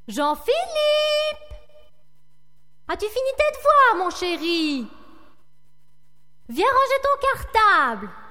Jean-Philippe! As-tu fini tes devoirs, mon chéri? Viens ranger ton cartable.